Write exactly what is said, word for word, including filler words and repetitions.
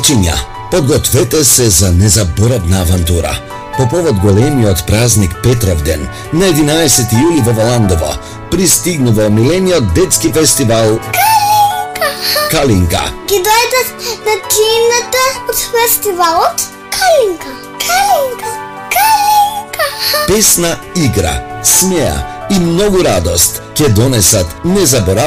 Дечиња, подгответе се за незаборавна авантура. По повод големиот празник Петровден, на единаесети јули во Валандово, пристигнува омилениот детски фестивал Калинка. Калинка. Ги дојдат на чината од фестивалот Калинка. Калинка. Калинка. Песна, игра, смеа и многу радост ќе донесат незаборавна